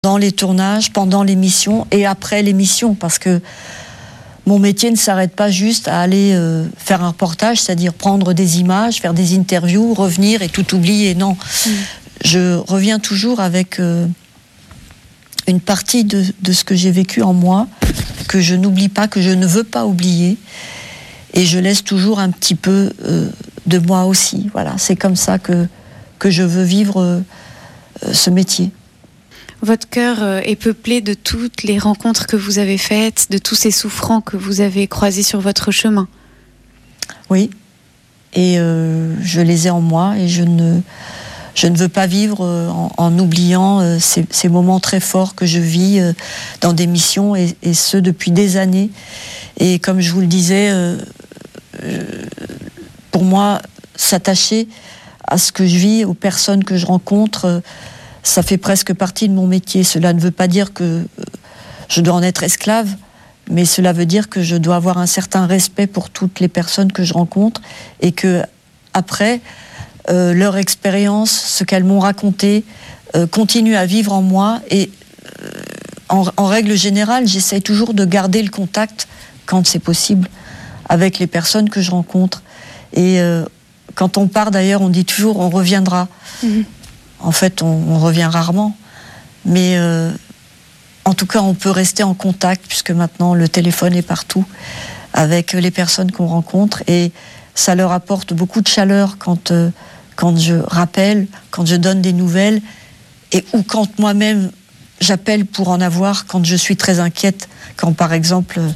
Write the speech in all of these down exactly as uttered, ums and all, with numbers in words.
dans les tournages, pendant l'émission et après l'émission, parce que mon métier ne s'arrête pas juste à aller euh, faire un reportage, c'est-à-dire prendre des images, faire des interviews, revenir et tout oublier. Non, mmh. Je reviens toujours avec euh, une partie de, de ce que j'ai vécu en moi, que je n'oublie pas, que je ne veux pas oublier, et je laisse toujours un petit peu euh, de moi aussi. Voilà, c'est comme ça que, que je veux vivre euh, ce métier. Votre cœur est peuplé de toutes les rencontres que vous avez faites, de tous ces souffrants que vous avez croisés sur votre chemin. Oui, et euh, je les ai en moi, et je ne, je ne veux pas vivre en, en oubliant euh, ces, ces moments très forts que je vis euh, dans des missions, et, et ce depuis des années. Et comme je vous le disais, euh, euh, pour moi, s'attacher à ce que je vis, aux personnes que je rencontre, euh, ça fait presque partie de mon métier. Cela ne veut pas dire que je dois en être esclave, mais cela veut dire que je dois avoir un certain respect pour toutes les personnes que je rencontre, et que après, euh, leur expérience, ce qu'elles m'ont raconté, euh, continue à vivre en moi. Et euh, en, en règle générale, j'essaie toujours de garder le contact, quand c'est possible, avec les personnes que je rencontre. Et euh, quand on part, d'ailleurs, on dit toujours on reviendra. Mmh. En fait, on, on revient rarement, mais euh, en tout cas, on peut rester en contact, puisque maintenant, le téléphone est partout, avec les personnes qu'on rencontre, et ça leur apporte beaucoup de chaleur quand, euh, quand je rappelle, quand je donne des nouvelles, et ou quand moi-même, j'appelle pour en avoir, quand je suis très inquiète, quand, par exemple, euh,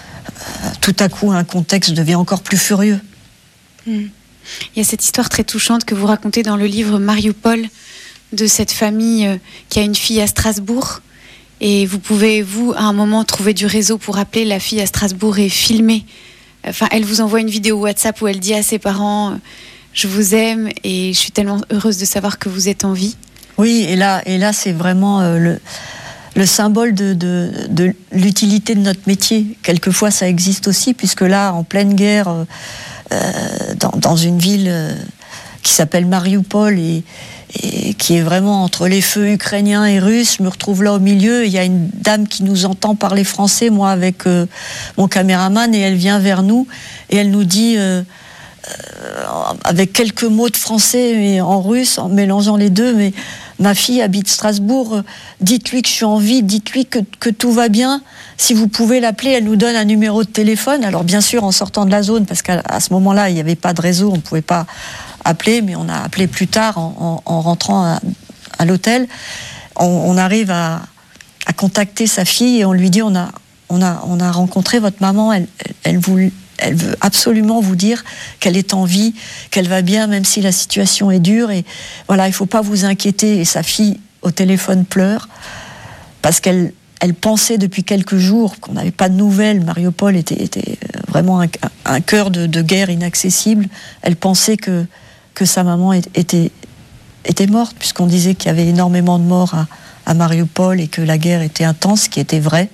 tout à coup, un contexte devient encore plus furieux. Mmh. Il y a cette histoire très touchante que vous racontez dans le livre Mariupol, de cette famille qui a une fille à Strasbourg, et vous pouvez, vous, à un moment, trouver du réseau pour appeler la fille à Strasbourg et filmer. Enfin, elle vous envoie une vidéo WhatsApp où elle dit à ses parents « Je vous aime et je suis tellement heureuse de savoir que vous êtes en vie ». Oui, et là, et là c'est vraiment euh, le, le symbole de, de, de l'utilité de notre métier. Quelquefois, ça existe aussi, puisque là, en pleine guerre, euh, dans, dans une ville euh, qui s'appelle Mariupol, et et qui est vraiment entre les feux ukrainiens et russes, je me retrouve là au milieu, il y a une dame qui nous entend parler français, moi avec euh, mon caméraman, et elle vient vers nous, et elle nous dit, euh, euh, avec quelques mots de français, mais en russe, en mélangeant les deux, mais ma fille habite Strasbourg, dites-lui que je suis en vie, dites-lui que, que tout va bien, si vous pouvez l'appeler. Elle nous donne un numéro de téléphone, alors bien sûr en sortant de la zone, parce qu'à à ce moment-là, il n'y avait pas de réseau, on ne pouvait pas appeler, mais on a appelé plus tard en, en, en rentrant à, à l'hôtel. On, on arrive à, à contacter sa fille, et on lui dit on a, on a, on a rencontré votre maman, elle, elle, elle, vous, elle veut absolument vous dire qu'elle est en vie, qu'elle va bien, même si la situation est dure, et voilà, il ne faut pas vous inquiéter. Et sa fille, au téléphone, pleure, parce qu'elle elle pensait depuis quelques jours qu'on n'avait pas de nouvelles. Mariupol était, était vraiment un, un cœur de, de guerre inaccessible. Elle pensait que que sa maman était, était morte, puisqu'on disait qu'il y avait énormément de morts à, à Mariupol, et que la guerre était intense, ce qui était vrai.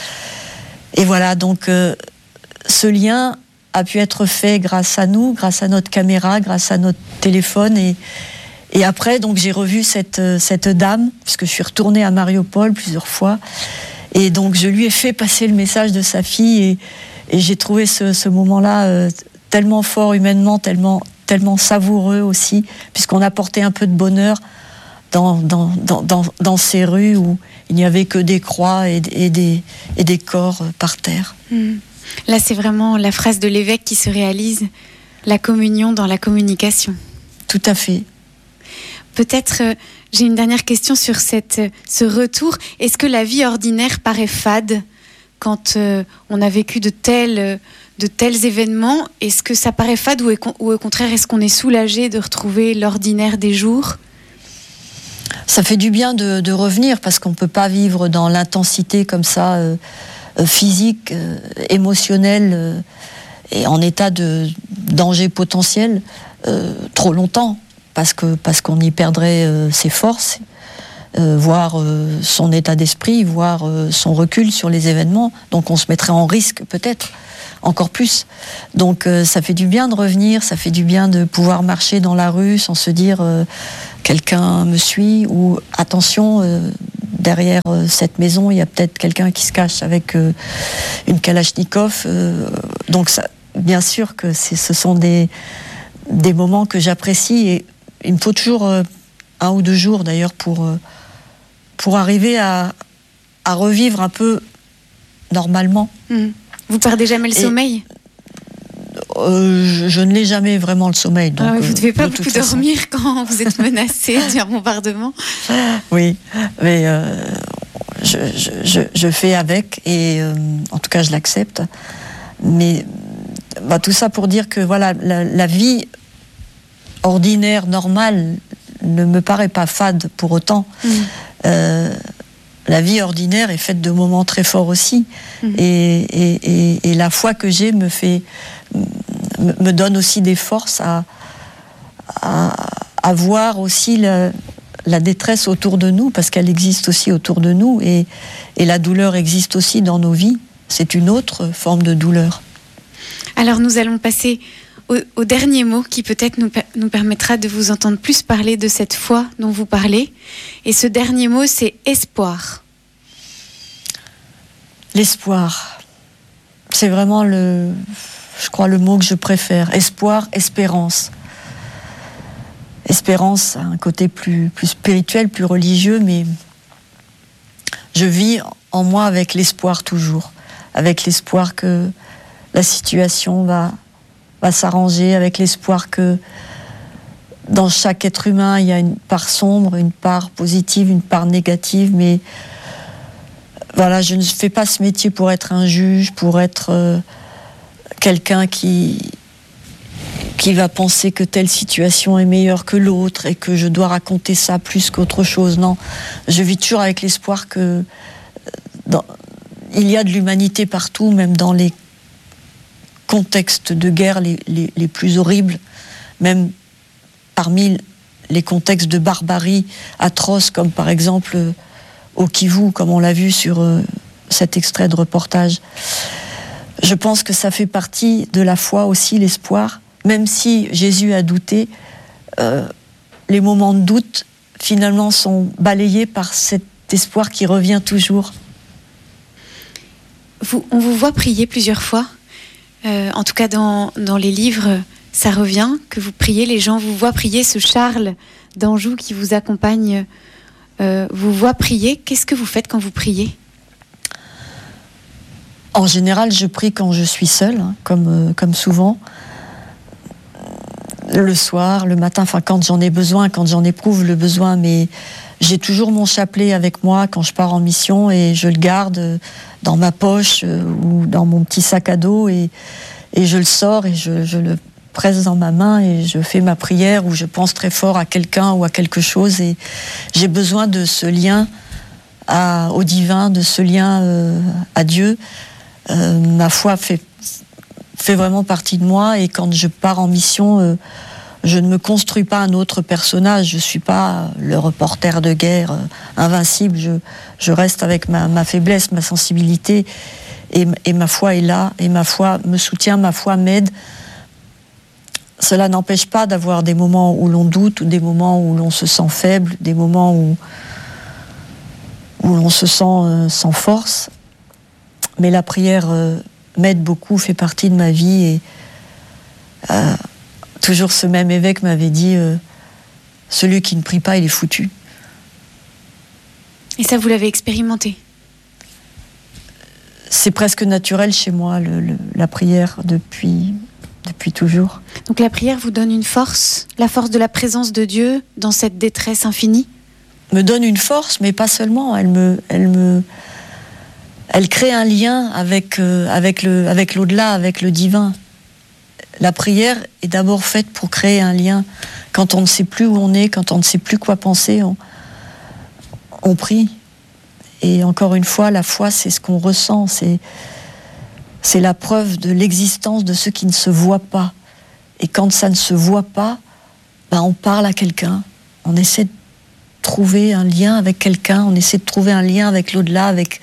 Et voilà, donc euh, ce lien a pu être fait grâce à nous, grâce à notre caméra, grâce à notre téléphone. Et, et après, donc, j'ai revu cette, cette dame, puisque je suis retournée à Mariupol plusieurs fois, et donc je lui ai fait passer le message de sa fille, et, et j'ai trouvé ce, ce moment-là euh, tellement fort humainement, tellement tellement savoureux aussi, puisqu'on apportait un peu de bonheur dans, dans, dans, dans, dans ces rues où il n'y avait que des croix et, et, des, et des corps par terre. Mmh. Là, c'est vraiment la phrase de l'évêque qui se réalise, la communion dans la communication. Tout à fait. Peut-être, euh, j'ai une dernière question sur cette, ce retour. Est-ce que la vie ordinaire paraît fade quand euh, on a vécu de tels... Euh, de tels événements? Est-ce que ça paraît fade, ou, ou au contraire, est-ce qu'on est soulagé de retrouver l'ordinaire des jours? Ça fait du bien de, de revenir, parce qu'on ne peut pas vivre dans l'intensité comme ça, euh, physique, euh, émotionnelle, euh, et en état de danger potentiel euh, trop longtemps, parce que, parce qu'on y perdrait euh, ses forces, euh, voire euh, son état d'esprit, voire euh, son recul sur les événements. Donc on se mettrait en risque peut-être encore plus. Donc euh, ça fait du bien de revenir, ça fait du bien de pouvoir marcher dans la rue sans se dire euh, quelqu'un me suit, ou attention, euh, derrière euh, cette maison, il y a peut-être quelqu'un qui se cache avec euh, une Kalachnikov. Euh, donc, ça, bien sûr que c'est, ce sont des, des moments que j'apprécie. Et il me faut toujours euh, un ou deux jours, d'ailleurs, pour, euh, pour arriver à, à revivre un peu normalement. Mmh. Vous perdez jamais le et, sommeil euh, je, je ne l'ai jamais vraiment le sommeil. Donc, ah, vous ne devez pas de beaucoup dormir façon. Quand vous êtes menacé d'un bombardement. Oui, mais euh, je, je, je fais avec et euh, en tout cas je l'accepte. Mais bah, tout ça pour dire que voilà, la, la vie ordinaire, normale, ne me paraît pas fade pour autant. Mmh. Euh, la vie ordinaire est faite de moments très forts aussi. Mmh. Et, et, et, et la foi que j'ai me fait me donne aussi des forces à, à, à voir aussi la, la détresse autour de nous, parce qu'elle existe aussi autour de nous, et, et la douleur existe aussi dans nos vies. C'est une autre forme de douleur. Alors nous allons passer au, au dernier mot qui peut-être nous, nous permettra de vous entendre plus parler de cette foi dont vous parlez. Et ce dernier mot, c'est espoir. L'espoir, c'est vraiment le... je crois le mot que je préfère. Espoir, espérance. Espérance a un côté plus, plus spirituel, plus religieux, mais je vis en moi avec l'espoir toujours. Avec l'espoir que la situation va, va s'arranger, avec l'espoir que dans chaque être humain, il y a une part sombre, une part positive, une part négative, mais voilà, je ne fais pas ce métier pour être un juge, pour être... Euh, quelqu'un qui, qui va penser que telle situation est meilleure que l'autre et que je dois raconter ça plus qu'autre chose. Non, je vis toujours avec l'espoir que dans, il y a de l'humanité partout, même dans les contextes de guerre les, les, les plus horribles, même parmi les contextes de barbarie atroces, comme par exemple au Kivu, comme on l'a vu sur euh, cet extrait de reportage. Je pense que ça fait partie de la foi aussi, l'espoir. Même si Jésus a douté, euh, les moments de doute, finalement, sont balayés par cet espoir qui revient toujours. Vous, on vous voit prier plusieurs fois. Euh, en tout cas, dans, dans les livres, ça revient, que vous priez. Les gens vous voient prier. Ce Charles d'Anjou qui vous accompagne euh, vous voit prier. Qu'est-ce que vous faites quand vous priez ? En général, je prie quand je suis seule, hein, comme, euh, comme souvent. Le soir, le matin, enfin quand j'en ai besoin, quand j'en éprouve le besoin, mais j'ai toujours mon chapelet avec moi quand je pars en mission et je le garde dans ma poche euh, ou dans mon petit sac à dos et, et je le sors et je, je le presse dans ma main et je fais ma prière où je pense très fort à quelqu'un ou à quelque chose et j'ai besoin de ce lien à, au divin, de ce lien euh, à Dieu. Euh, ma foi fait, fait vraiment partie de moi et quand je pars en mission, euh, je ne me construis pas un autre personnage, je ne suis pas le reporter de guerre euh, invincible, je, je reste avec ma, ma faiblesse, ma sensibilité et, et ma foi est là et ma foi me soutient, ma foi m'aide. Cela n'empêche pas d'avoir des moments où l'on doute ou des moments où l'on se sent faible, des moments où, où l'on se sent euh, sans force. Mais la prière euh, m'aide beaucoup, fait partie de ma vie. Et euh, toujours ce même évêque m'avait dit euh, « Celui qui ne prie pas, il est foutu ». Et ça, vous l'avez expérimenté ? C'est presque naturel chez moi, le, le, la prière, depuis, depuis toujours. Donc la prière vous donne une force, la force de la présence de Dieu dans cette détresse infinie ? Me donne une force, mais pas seulement. Elle me... Elle me Elle crée un lien avec, euh, avec, le, avec l'au-delà, avec le divin. La prière est d'abord faite pour créer un lien. Quand on ne sait plus où on est, quand on ne sait plus quoi penser, on, on prie. Et encore une fois, la foi, c'est ce qu'on ressent. C'est, c'est la preuve de l'existence de ce qui ne se voit pas. Et quand ça ne se voit pas, ben on parle à quelqu'un. On essaie de trouver un lien avec quelqu'un. On essaie de trouver un lien avec l'au-delà, avec...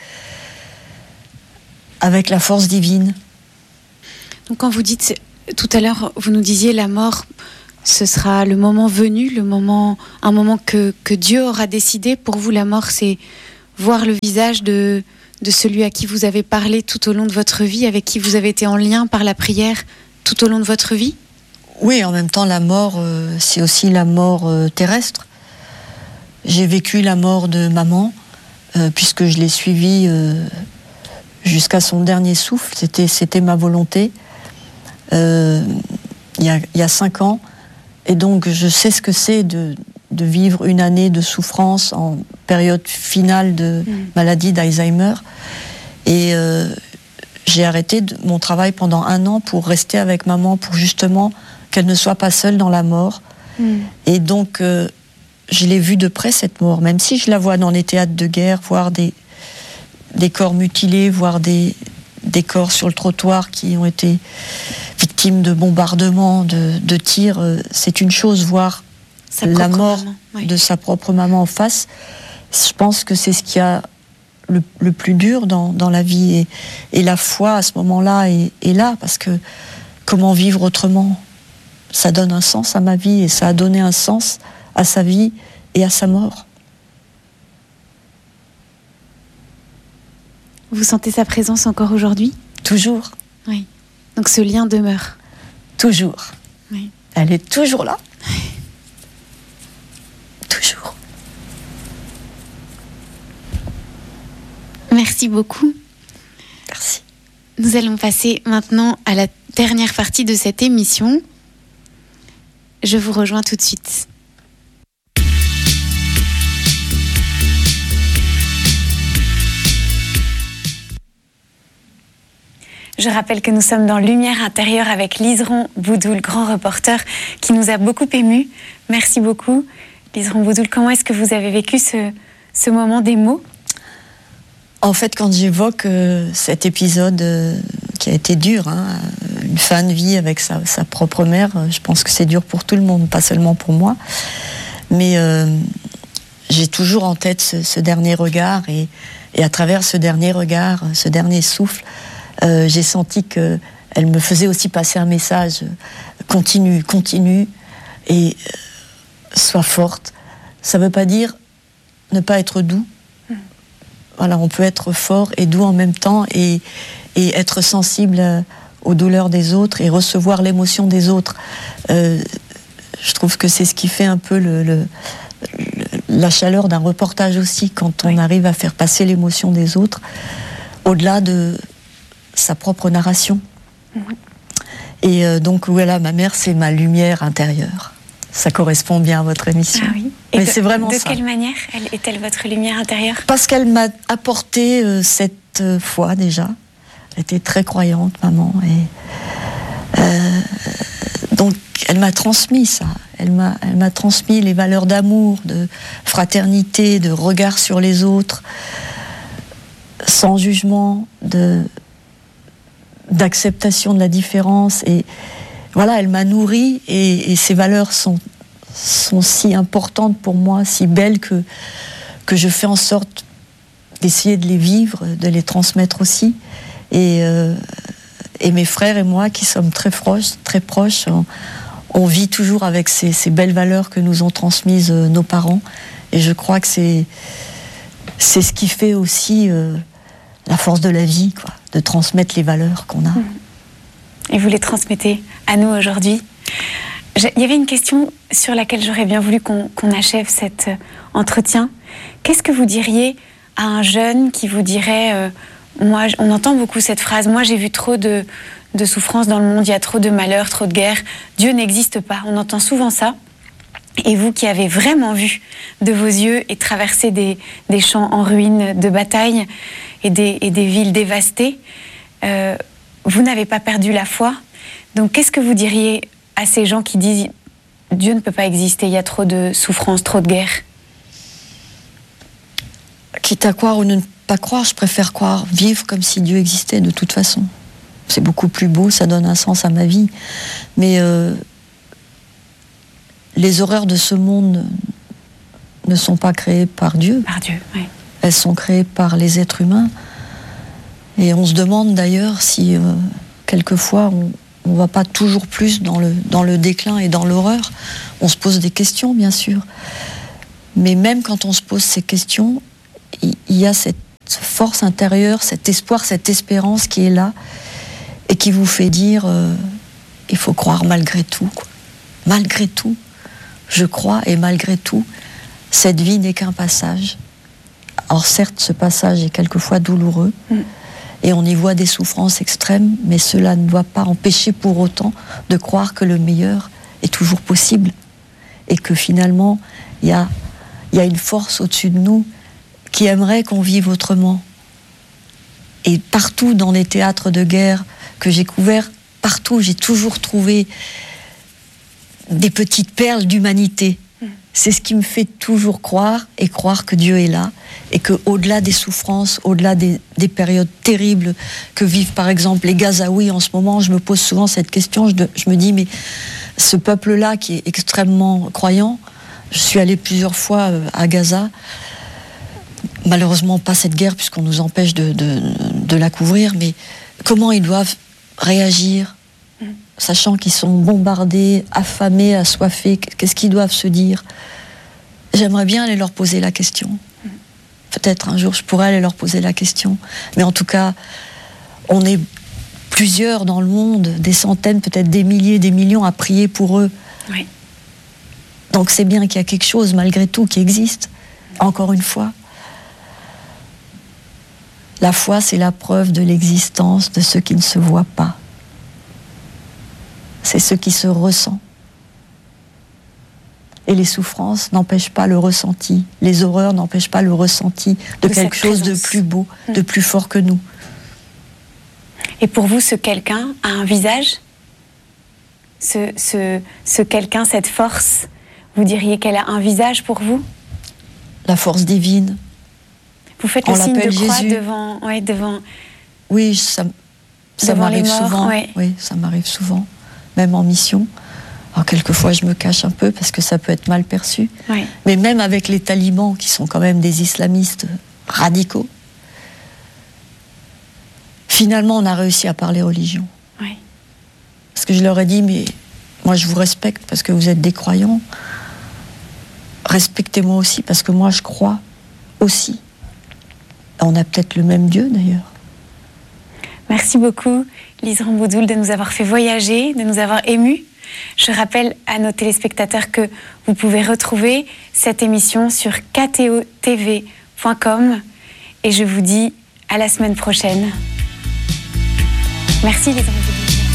avec la force divine. Donc quand vous dites, tout à l'heure, vous nous disiez la mort, ce sera le moment venu, le moment, un moment que, que Dieu aura décidé. Pour vous, la mort, c'est voir le visage de, de celui à qui vous avez parlé tout au long de votre vie, avec qui vous avez été en lien par la prière tout au long de votre vie? Oui, en même temps, la mort, euh, c'est aussi la mort euh, terrestre. J'ai vécu la mort de maman, euh, puisque je l'ai suivie euh, jusqu'à son dernier souffle. C'était, c'était ma volonté, euh, il y a, il y a cinq ans. Et donc, je sais ce que c'est de, de vivre une année de souffrance en période finale de mmh. maladie d'Alzheimer. Et euh, j'ai arrêté de, mon travail pendant un an pour rester avec maman, pour justement qu'elle ne soit pas seule dans la mort. Mmh. Et donc, euh, je l'ai vue de près, cette mort, même si je la vois dans les théâtres de guerre, voir des, des corps mutilés, voir des, des corps sur le trottoir qui ont été victimes de bombardements, de, de tirs. Euh, c'est une chose, voir sa la mort maman, oui. de sa propre maman en face. Je pense que c'est ce qui a le, le plus dur dans, dans la vie. Et, et la foi, à ce moment-là, est, est là, parce que comment vivre autrement ? Ça donne un sens à ma vie, et ça a donné un sens à sa vie et à sa mort. Vous sentez sa présence encore aujourd'hui ? Toujours. Oui. Donc ce lien demeure. Toujours. Oui. Elle est toujours là. Toujours. Merci beaucoup. Merci. Nous allons passer maintenant à la dernière partie de cette émission. Je vous rejoins tout de suite. Je rappelle que nous sommes dans Lumière intérieure avec Liseron Boudoul, grand reporter, qui nous a beaucoup émus. Merci beaucoup. Liseron Boudoul, comment est-ce que vous avez vécu ce, ce moment d'émo ? En fait, quand j'évoque euh, cet épisode euh, qui a été dur, hein, une fin de vie avec sa, sa propre mère, euh, je pense que c'est dur pour tout le monde, pas seulement pour moi. Mais euh, j'ai toujours en tête ce, ce dernier regard, et, et à travers ce dernier regard, ce dernier souffle, euh, j'ai senti qu'elle me faisait aussi passer un message. Continue, continue, et euh, sois forte. Ça ne veut pas dire ne pas être doux. Voilà, on peut être fort et doux en même temps, et, et être sensible aux douleurs des autres et recevoir l'émotion des autres. Euh, je trouve que c'est ce qui fait un peu le, le, le, la chaleur d'un reportage aussi, quand on oui. arrive à faire passer l'émotion des autres au-delà de sa propre narration. Oui. Et euh, donc voilà, ma mère, c'est ma lumière intérieure. Ça correspond bien à votre émission. Ah oui. Et Mais de, c'est vraiment de ça. De quelle manière elle est-elle votre lumière intérieure ? Parce qu'elle m'a apporté euh, cette euh, foi déjà. Elle était très croyante, maman. Et, euh, donc elle m'a transmis ça. Elle m'a, elle m'a transmis les valeurs d'amour, de fraternité, de regard sur les autres, sans jugement, de, d'acceptation de la différence. Et voilà, elle m'a nourrie, et, et ces valeurs sont, sont si importantes pour moi, si belles, que, que je fais en sorte d'essayer de les vivre, de les transmettre aussi. Et, euh, et mes frères et moi, qui sommes très proches, très proches, on, on vit toujours avec ces, ces belles valeurs que nous ont transmises euh, nos parents. Et je crois que c'est, c'est ce qui fait aussi euh, la force de la vie, quoi, de transmettre les valeurs qu'on a. Mmh. Et vous les transmettez à nous aujourd'hui. Il y avait une question sur laquelle j'aurais bien voulu qu'on, qu'on achève cet entretien. Qu'est-ce que vous diriez à un jeune qui vous dirait euh, moi, on entend beaucoup cette phrase, moi j'ai vu trop de, de souffrance dans le monde, il y a trop de malheur, trop de guerre, Dieu n'existe pas. On entend souvent ça. Et vous qui avez vraiment vu de vos yeux et traversé des, des champs en ruine de bataille et des, et des villes dévastées, euh, vous n'avez pas perdu la foi. Donc qu'est-ce que vous diriez à ces gens qui disent Dieu ne peut pas exister, il y a trop de souffrance, trop de guerre? Quitte à croire ou ne pas croire, je préfère croire, vivre comme si Dieu existait de toute façon. C'est beaucoup plus beau, ça donne un sens à ma vie. Mais euh, les horreurs de ce monde ne sont pas créées par Dieu. Par Dieu, oui. Elles sont créées par les êtres humains. Et on se demande d'ailleurs si, euh, quelquefois, on ne va pas toujours plus dans le, dans le déclin et dans l'horreur. On se pose des questions, bien sûr. Mais même quand on se pose ces questions, il y a cette force intérieure, cet espoir, cette espérance qui est là et qui vous fait dire euh, il faut croire malgré tout, quoi. Malgré tout, je crois, et malgré tout, cette vie n'est qu'un passage. Alors certes, ce passage est quelquefois douloureux, mm. et on y voit des souffrances extrêmes, mais cela ne doit pas empêcher pour autant de croire que le meilleur est toujours possible, et que finalement, il y a, y a une force au-dessus de nous qui aimerait qu'on vive autrement. Et partout dans les théâtres de guerre que j'ai couverts, partout j'ai toujours trouvé des petites perles d'humanité. Mmh. C'est ce qui me fait toujours croire, et croire que Dieu est là, et qu'au-delà des souffrances, au-delà des, des périodes terribles que vivent par exemple les Gazaouis en ce moment, je me pose souvent cette question, je, de, je me dis mais ce peuple-là qui est extrêmement croyant, je suis allée plusieurs fois à Gaza, malheureusement pas cette guerre puisqu'on nous empêche de, de, de la couvrir, mais comment ils doivent réagir, mmh. sachant qu'ils sont bombardés, affamés, assoiffés, qu'est-ce qu'ils doivent se dire? J'aimerais bien aller leur poser la question. Mmh. Peut-être un jour je pourrais aller leur poser la question. Mais en tout cas, on est plusieurs dans le monde, des centaines, peut-être des milliers, des millions à prier pour eux. Oui. Donc c'est bien qu'il y a quelque chose, malgré tout, qui existe. Mmh. Encore une fois. La foi, c'est la preuve de l'existence de ce qui ne se voit pas. C'est ce qui se ressent. Et les souffrances n'empêchent pas le ressenti. Les horreurs n'empêchent pas le ressenti de, de quelque chose de plus beau, mmh. de plus fort que nous. Et pour vous, ce quelqu'un a un visage ? Ce, ce, ce quelqu'un, cette force, vous diriez qu'elle a un visage pour vous ? La force divine. Vous faites le signe de croix devant, ouais, devant. Oui, ça, ça m'arrive souvent. Ouais. Oui, ça m'arrive souvent, même en mission. Alors quelquefois, je me cache un peu parce que ça peut être mal perçu. Ouais. Mais même avec les talibans, qui sont quand même des islamistes radicaux, finalement, on a réussi à parler religion. Ouais. Parce que je leur ai dit, mais moi, je vous respecte parce que vous êtes des croyants. Respectez-moi aussi parce que moi, je crois aussi. On a peut-être le même Dieu, d'ailleurs. Merci beaucoup, Lise Ramboudoul, de nous avoir fait voyager, de nous avoir émus. Je rappelle à nos téléspectateurs que vous pouvez retrouver cette émission sur k t o t v point com et je vous dis à la semaine prochaine. Merci, Lise Ramboudoul.